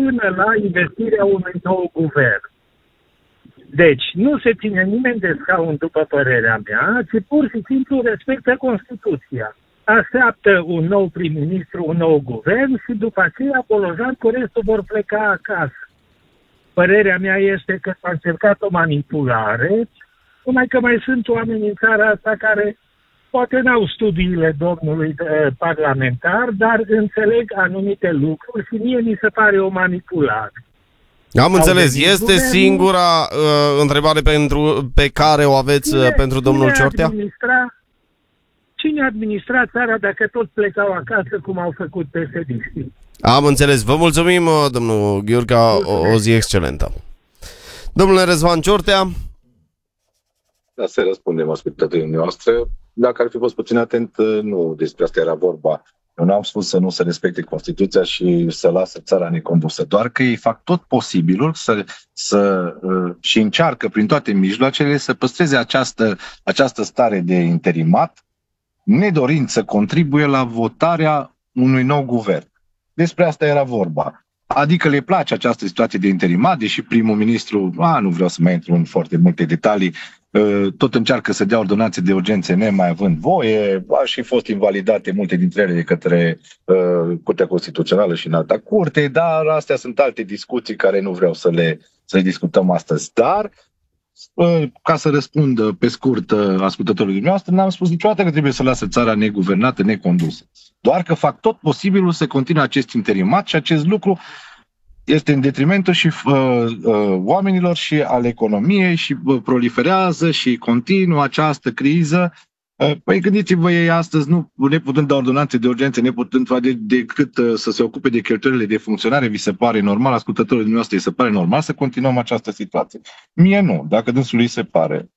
până la investirea unui nou guvern. Deci, nu se ține nimeni de scaun, după părerea mea, ci pur și simplu respectă Constituția. Așteaptă un nou prim-ministru, un nou guvern și după aceea Bolojan cu restul vor pleca acasă. Părerea mea este că s-a încercat o manipulare, numai că mai sunt oameni în țara asta care poate n-au studiile domnului parlamentar, dar înțeleg anumite lucruri și mie mi se pare o manipulare. Am înțeles. Este singura întrebare pe care o aveți pentru domnul Ciortea? Cine administra țara dacă toți plecau acasă cum au făcut PSD-știi? Am înțeles. Vă mulțumim, domnul Ghiurca, o zi excelentă. Domnule Răzvan Ciortea. Da, să răspundem ascultătorii noastre. Dacă ar fi fost puțin atent, nu despre asta era vorba. Eu n-am spus să nu se respecte Constituția și să lasă țara necondusă, doar că ei fac tot posibilul și încearcă prin toate mijloacele să păstreze această stare de interimat, nedorind să contribuie la votarea unui nou guvern. Despre asta era vorba. Adică le place această situație de interimat, deși primul ministru, nu vreau să mai intru în foarte multe detalii, tot încearcă să dea ordonanțe de urgențe nemai având voie, a și fost invalidate multe dintre ele de către Curtea Constituțională și în alta curte, dar astea sunt alte discuții care nu vreau să le discutăm astăzi. Dar, ca să răspund pe scurt ascultătorului dumneavoastră, n-am spus niciodată că trebuie să lasă țara neguvernată, necondusă. Doar că fac tot posibilul să continue acest interimat și acest lucru este în detrimentul și oamenilor și al economiei și proliferează și continuă această criză. Păi gândiți-vă, ei astăzi, nu neputând da ordonanțe de urgență, neputând face decât să se ocupe de cheltuielile de funcționare, vi se pare normal, ascultătorul dumneavoastră, îi se pare normal să continuăm această situație? Mie nu, dacă dânsul îi se pare.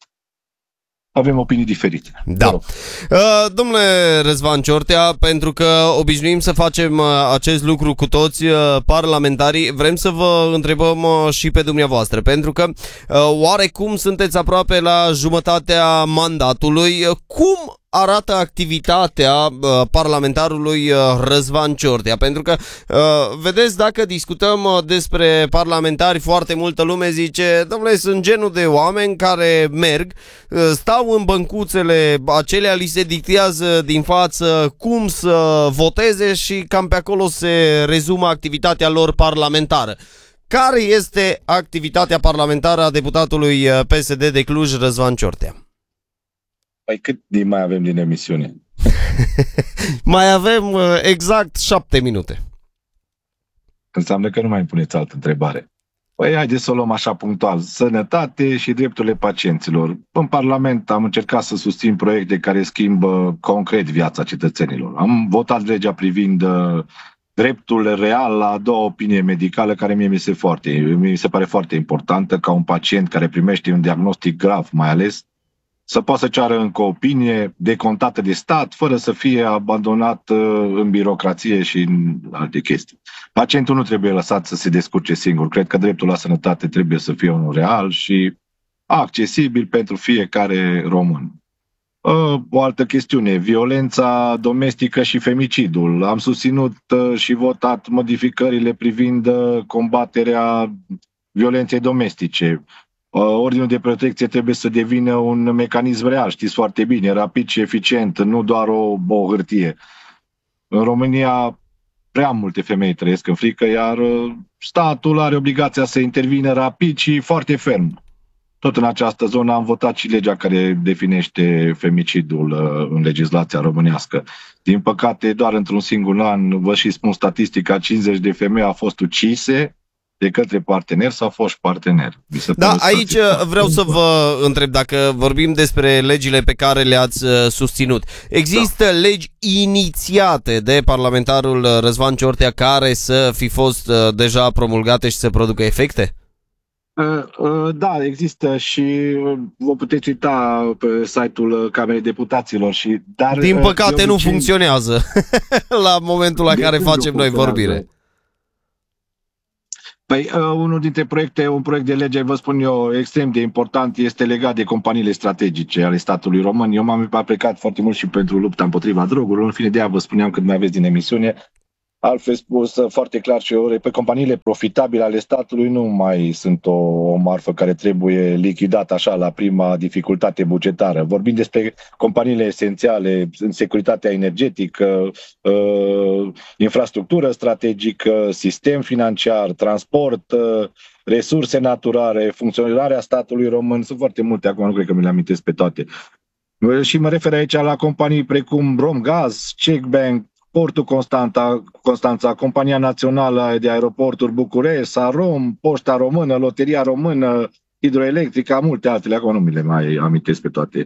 Avem opinii diferite. Da. Domnule Răzvan Ciortea, pentru că obișnuim să facem acest lucru cu toți parlamentarii, vrem să vă întrebăm și pe dumneavoastră, pentru că oarecum sunteți aproape la jumătatea mandatului. Cum arată activitatea parlamentarului Răzvan Ciortea? Pentru că, vedeți, dacă discutăm despre parlamentari, foarte multă lume zice, domnule, sunt genul de oameni care merg, stau în băncuțele acelea, li se dictează din față cum să voteze și cam pe acolo se rezumă activitatea lor parlamentară. Care este activitatea parlamentară a deputatului PSD de Cluj, Răzvan Ciortea? Păi cât mai avem din emisiune? Mai avem exact 7 minute. Înseamnă că nu mai îmi puneți altă întrebare. Păi haideți să o luăm așa punctual. Sănătate și drepturile pacienților. În Parlament am încercat să susțin proiecte care schimbă concret viața cetățenilor. Am votat legea privind dreptul real la a doua opinie medicală, care mie mi se pare foarte importantă, ca un pacient care primește un diagnostic grav, mai ales, să poată să ceară încă o opinie decontată de stat, fără să fie abandonat în birocrație și în alte chestii. Pacientul nu trebuie lăsat să se descurce singur. Cred că dreptul la sănătate trebuie să fie unul real și accesibil pentru fiecare român. O altă chestiune, violența domestică și femicidul. Am susținut și votat modificările privind combaterea violenței domestice. Ordinul de protecție trebuie să devină un mecanism real, știți foarte bine, rapid și eficient, nu doar o hârtie. În România prea multe femei trăiesc în frică, iar statul are obligația să intervină rapid și foarte ferm. Tot în această zonă am votat și legea care definește femicidul în legislația românească. Din păcate, doar într-un singur an, vă și spun statistica, 50 de femei au fost ucise de către partener sau foști parteneri. Da, aici vreau să vă întreb, dacă vorbim despre legile pe care le-ați susținut. Există legi inițiate de parlamentarul Răzvan Ciortea care să fi fost deja promulgate și să producă efecte? Da, există și vă puteți uita pe site-ul Camerei Deputaților. Dar din păcate nu funcționează la momentul la care facem noi vorbire. Păi, unul dintre proiecte, un proiect de lege, vă spun eu, extrem de important, este legat de companiile strategice ale statului român. Eu m-am aplicat foarte mult și pentru lupta împotriva drogurilor. În fine, de aia vă spuneam când mai aveți din emisiune. Altfel spus, foarte clar și pe companiile profitabile ale statului nu mai sunt o marfă care trebuie lichidată așa la prima dificultate bugetară. Vorbim despre companiile esențiale în securitatea energetică, infrastructură strategică, sistem financiar, transport, resurse naturale, funcționarea statului român. Sunt foarte multe, acum nu cred că mi le amintesc pe toate. Și mă refer aici la companii precum Romgaz, CECBank, Portul Constanța, Compania Națională de Aeroporturi București, Sarom, Poșta Română, Loteria Română, Hidroelectrica, multe altele, acum nu mi le mai amintesc pe toate.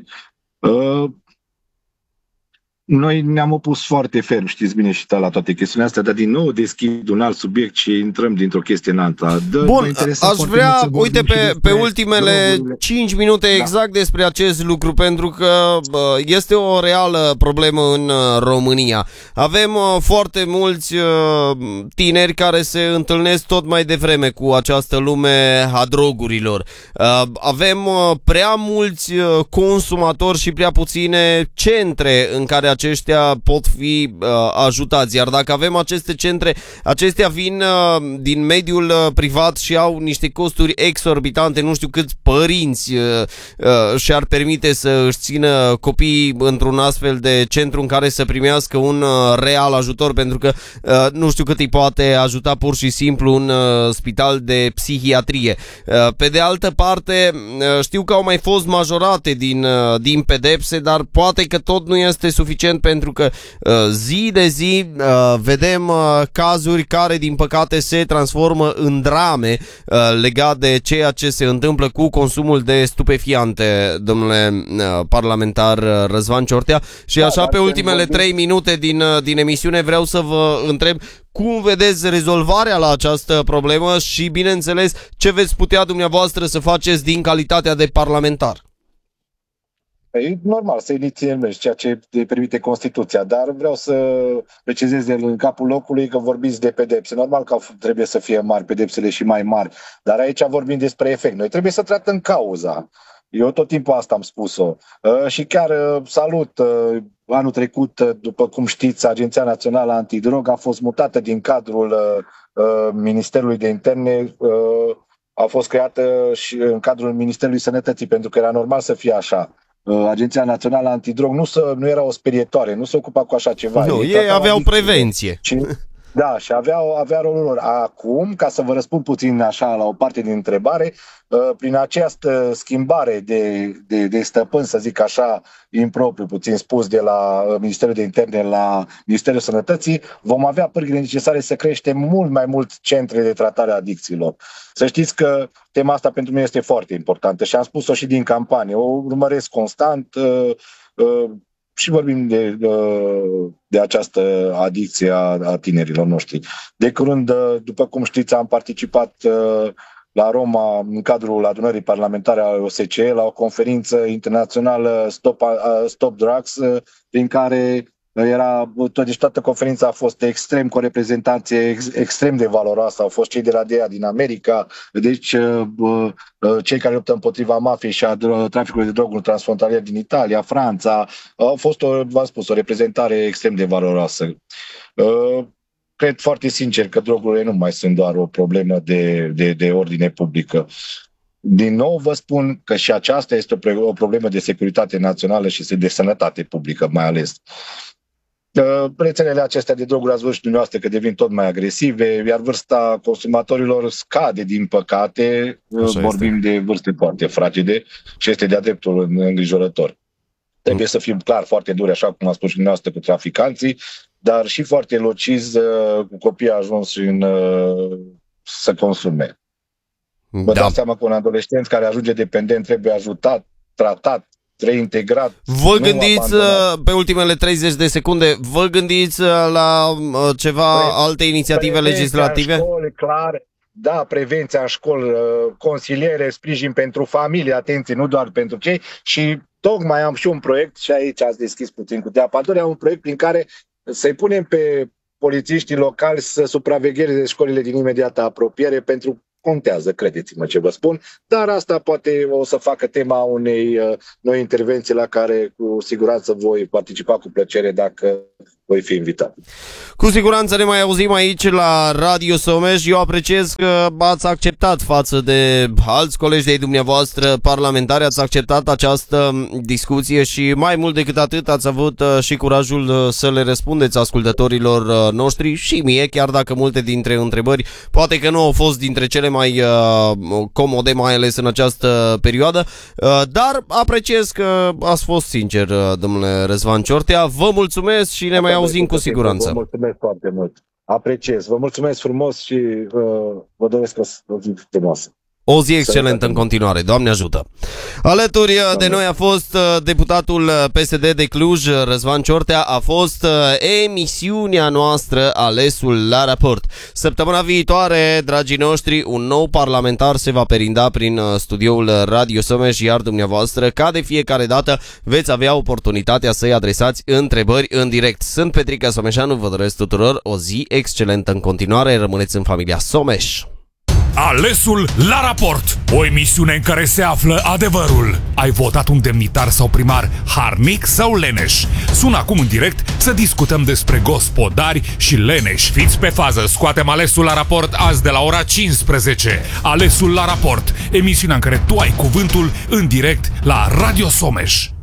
Noi ne-am opus foarte ferm, știți bine și la toate chestiunile astea, dar din nou deschid un alt subiect și intrăm dintr-o chestie în alta. Bun, aș vrea, uite, pe ultimele 5 minute exact despre acest lucru, pentru că este o reală problemă în România. Avem foarte mulți tineri care se întâlnesc tot mai devreme cu această lume a drogurilor. Avem prea mulți consumatori și prea puține centre în care aceștia pot fi ajutați. Iar dacă avem aceste centre, acestea vin din mediul privat și au niște costuri exorbitante. Nu știu câți părinți și-ar permite să își țină copiii într-un astfel de centru în care să primească un real ajutor, pentru că nu știu cât îi poate ajuta pur și simplu un spital de psihiatrie. Pe de altă parte, știu că au mai fost majorate din pedepse, dar poate că tot nu este suficient, pentru că zi de zi vedem cazuri care din păcate se transformă în drame legat de ceea ce se întâmplă cu consumul de stupefiante, domnule parlamentar Răzvan Ciortea. Și așa, pe ultimele 3 minute din emisiune vreau să vă întreb cum vedeți rezolvarea la această problemă și, bineînțeles, ce veți putea dumneavoastră să faceți din calitatea de parlamentar. E normal să inițiem ceea ce permite Constituția, dar vreau să precizez în capul locului că vorbiți de pedepse. Normal că trebuie să fie mari pedepsele și mai mari, dar aici vorbim despre efect. Noi trebuie să tratăm cauza. Eu tot timpul asta am spus-o. Și chiar salut, anul trecut, după cum știți, Agenția Națională Antidrog a fost mutată din cadrul Ministerului de Interne, a fost creată și în cadrul Ministerului Sănătății, pentru că era normal să fie așa. Agenția Națională Antidrog nu era o sperietoare, nu se ocupa cu așa ceva. Nu, ei aveau prevenție. Da, și avea rolul lor. Acum, ca să vă răspund puțin așa la o parte din întrebare, prin această schimbare de stăpân, să zic așa, impropriu, puțin spus, de la Ministerul de Interne la Ministerul Sănătății, vom avea pârghile necesare să creștem mult mai mult centre de tratare a adicțiilor. Să știți că tema asta pentru mine este foarte importantă și am spus-o și din campanie. O urmăresc constant și vorbim de această adicție a tinerilor noștri. De curând, după cum știți, am participat la Roma, în cadrul adunării parlamentare a OSCE, la o conferință internațională Stop Drugs, prin care deci toată conferința a fost cu o reprezentanție extrem de valoroasă. Au fost cei de la DEA din America, deci cei care luptă împotriva mafiei și a traficului de droguri transfrontalier din Italia, Franța. Au fost, v-am spus, o reprezentare extrem de valoroasă. Cred foarte sincer că drogurile nu mai sunt doar o problemă de ordine publică. Din nou vă spun că și aceasta este o problemă de securitate națională și de sănătate publică mai ales. Rețelele acestea de droguri, ați văzut și dumneavoastră că devin tot mai agresive, iar vârsta consumatorilor scade, din păcate. Așa vorbim este. De vârste foarte fragede și este de-a dreptul îngrijorător. Trebuie să fim clar foarte duri, așa cum a spus și dumneavoastră, cu traficanții, dar și foarte locizi cu copiii ajunși să consume. Vă dați seama că un adolescent care ajunge dependent trebuie ajutat, tratat, reintegrat. Vă gândiți, pe ultimele 30 de secunde, vă gândiți la alte inițiative legislative? Școli, clar. Da, prevenția în școli, consiliere, sprijin pentru familie, atenție, nu doar pentru cei. Și tocmai am și un proiect, și aici ați deschis puțin cu Teapădure, am un proiect prin care să-i punem pe polițiștii locali să supravegheze școlile din imediată apropiere, pentru contează, credeți-mă ce vă spun, dar asta poate o să facă tema unei noi intervenții la care cu siguranță voi participa cu plăcere dacă voi fi invitat. Cu siguranță ne mai auzim aici la Radio Someș. Eu apreciez că ați acceptat față de alți colegi de-ai dumneavoastră parlamentari, ați acceptat această discuție și mai mult decât atât ați avut și curajul să le răspundeți ascultătorilor noștri și mie, chiar dacă multe dintre întrebări poate că nu au fost dintre cele mai comode, mai ales în această perioadă, dar apreciez că ați fost sincer, domnule Răzvan Ciortea. Vă mulțumesc și ne mai auzim cu siguranță. Vă mulțumesc foarte mult. Apreciez. Vă mulțumesc frumos și vă doresc o zi frumoasă. O zi excelentă în continuare, Doamne ajută! Alături de noi a fost deputatul PSD de Cluj, Răzvan Ciortea, a fost emisiunea noastră Alesul la raport. Săptămâna viitoare, dragii noștri, un nou parlamentar se va perinda prin studioul Radio Someș, iar dumneavoastră, ca de fiecare dată, veți avea oportunitatea să-i adresați întrebări în direct. Sunt Petrica Someșanu, vă doresc tuturor o zi excelentă în continuare, rămâneți în familia Someș. Alesul la raport, o emisiune în care se află adevărul. Ai votat un demnitar sau primar harnic sau leneș? Sună acum în direct să discutăm despre gospodari și leneși. Fiți pe fază, scoatem Alesul la raport azi de la ora 15. Alesul la raport, emisiunea în care tu ai cuvântul în direct la Radio Someș.